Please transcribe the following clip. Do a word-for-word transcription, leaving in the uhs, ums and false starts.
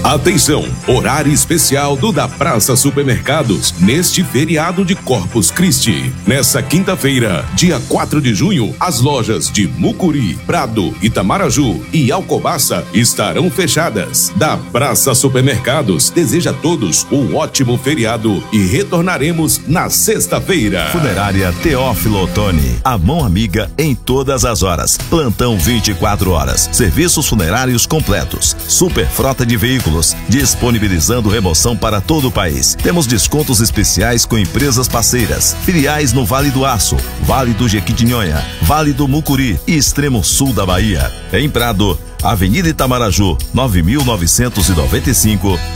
Atenção, horário especial do Da Praça Supermercados neste feriado de Corpus Christi. Nessa quinta-feira, dia quatro de junho, as lojas de Mucuri, Prado, Itamaraju e Alcobaça estarão fechadas. Da Praça Supermercados deseja a todos um ótimo feriado e retornaremos na sexta-feira. Funerária Teófilo Otoni, a mão amiga em todas as horas. Plantão vinte e quatro horas. Serviços funerários completos. Super frota de veículos, disponibilizando remoção para todo o país. Temos descontos especiais com empresas parceiras, filiais no Vale do Aço, Vale do Jequitinhonha, Vale do Mucuri e extremo sul da Bahia. Em Prado, Avenida Itamaraju, nove mil novecentos e noventa e cinco,